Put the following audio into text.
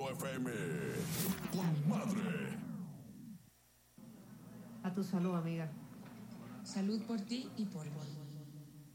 Guapo FM. Con madre. A tu salud, amiga. Salud por ti y por mí.